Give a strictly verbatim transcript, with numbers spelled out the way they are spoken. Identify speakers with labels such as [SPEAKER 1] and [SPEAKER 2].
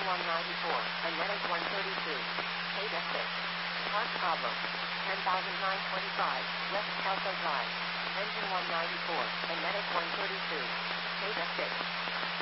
[SPEAKER 1] one ninety-four, and Medic one thirty-two. Beta six. Part problem. ten thousand nine hundred twenty-five, West Kelso Drive. Engine one ninety-four, and Medic one thirty-two. Beta six.